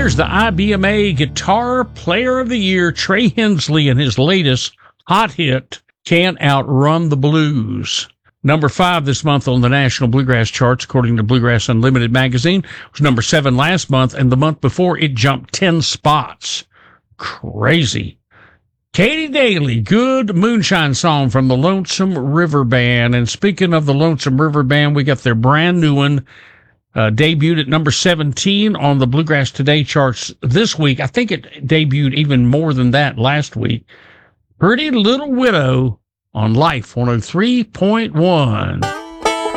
There's the IBMA Guitar Player of the Year, Trey Hensley, and his latest hot hit, Can't Outrun the Blues. Number 5 this month on the National Bluegrass charts, according to Bluegrass Unlimited magazine. It was number 7 last month, and the month before it jumped 10 spots. Crazy. Katie Daly, Good Moonshine Song from the Lonesome River Band. And speaking of the Lonesome River Band, we got their brand new one, debuted at number 17 on the Bluegrass Today charts this week. I think it debuted even more than that last week. Pretty Little Widow on Life 103.1.